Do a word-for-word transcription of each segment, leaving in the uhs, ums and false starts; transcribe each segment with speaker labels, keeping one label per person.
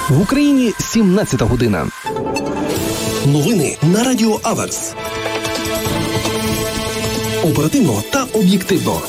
Speaker 1: В Україні сімнадцята година.
Speaker 2: Новини на Радіо Аверс. Оперативно та об'єктивно.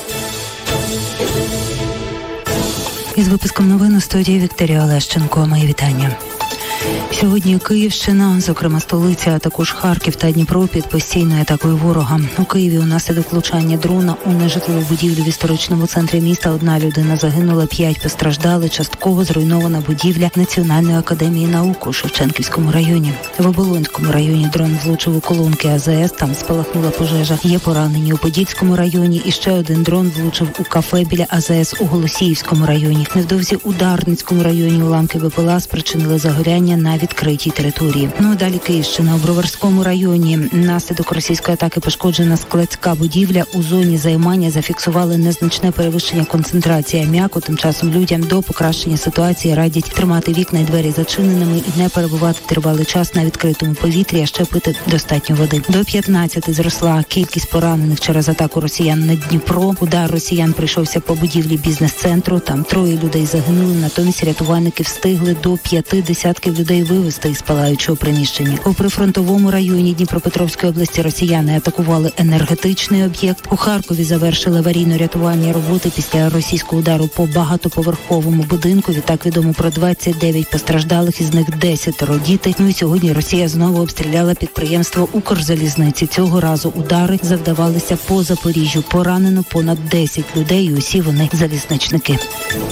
Speaker 3: Із випуском новин у студії Вікторія Олещенко. Мої вітання. Сьогодні Київщина, зокрема столиця, а також Харків та Дніпро під постійною атакою ворога. У Києві унаслідок влучання дрона у нежитлову будівлю в історичному центрі міста одна людина загинула, п'ять постраждали. Частково зруйнована будівля Національної академії наук у Шевченківському районі. В Оболонському районі дрон влучив у колонки А З С, там спалахнула пожежа. Є поранені у Подільському районі і ще один дрон влучив у кафе біля А З С у Голосіївському районі. Невдовзі у Дарницькому районі уламки Б П Л А спричинили загоряння на відкритій території. Ну, далі Київщина. У Броварському районі наслідок російської атаки пошкоджена складська будівля. У зоні займання зафіксували незначне перевищення концентрації аміаку. Тим часом людям до покращення ситуації радять тримати вікна і двері зачиненими і не перебувати тривалий час на відкритому повітрі, а ще пити достатньо води. До п'ятнадцяти зросла кількість поранених через атаку росіян на Дніпро. Удар росіян прийшовся по будівлі бізнес-центру. Там троє людей загинули, натомість рятувальники встигли до п'яти десятків людей вивезти із палаючого приміщення. У прифронтовому районі Дніпропетровської області росіяни атакували енергетичний об'єкт. У Харкові завершили аварійно-рятувальні роботи після російського удару по багатоповерховому будинку. Відтак відомо про двадцять дев'ять постраждалих, із них десятеро діти. Ну і сьогодні Росія знову обстріляла підприємство Укрзалізниці. Цього разу удари завдавалися по Запоріжжю. Поранено понад десять людей, і усі вони залізничники.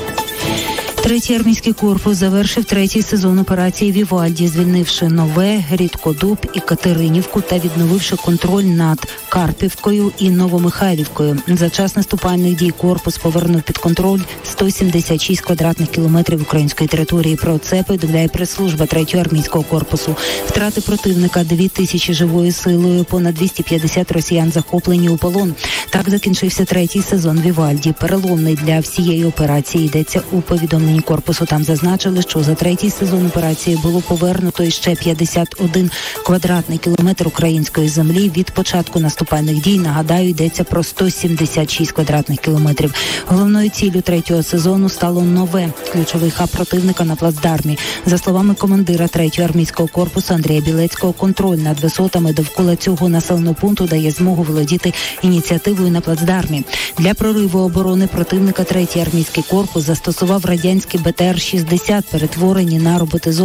Speaker 3: Третій армійський корпус завершив третій сезон операції «Вівальді», звільнивши Нове, Рідкодуб і Катеринівку та відновивши контроль над Карпівкою і Новомихайлівкою. За час наступальних дій корпус повернув під контроль сто сімдесят шість квадратних кілометрів української території. Про це повідомляє прес-служба третього армійського корпусу. Втрати противника – дві тисячі живою силою, понад двісті п'ятдесят росіян захоплені у полон. Так закінчився третій сезон «Вівальді». Переломний для всієї операції, йдеться у повідомленні корпусу. Там зазначили, що за третій сезон операції було повернуто іще п'ятдесят один квадратний кілометр української землі. Від початку наступальних дій, нагадаю, йдеться про сто сімдесят шість квадратних кілометрів. Головною ціллю третього сезону стало Нове, ключовий хаб противника на плацдармі. За словами командира третього армійського корпусу Андрія Білецького, контроль над висотами довкола цього населеного пункту дає змогу володіти ініціативою на плацдармі. Для прориву оборони противника третій армійський корпус застосував радянські Б Т Р шістдесят, перетворені на роботизовані